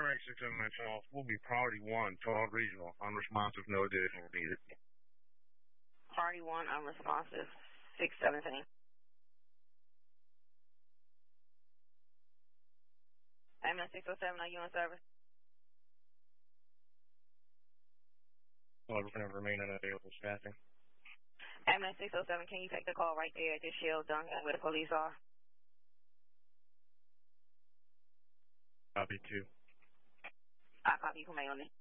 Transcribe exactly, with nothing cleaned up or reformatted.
Frank six seven nine twelve will be priority one, total regional, unresponsive, no additional needed. Priority one, unresponsive, six seventeen. Ambulance six oh seven, are you in service? Well, we're going to remain unavailable staffing. Ambulance six oh seven, can you take the call right there at this Shell Duncan where the police are? Copy two. I copy you from Mayonet.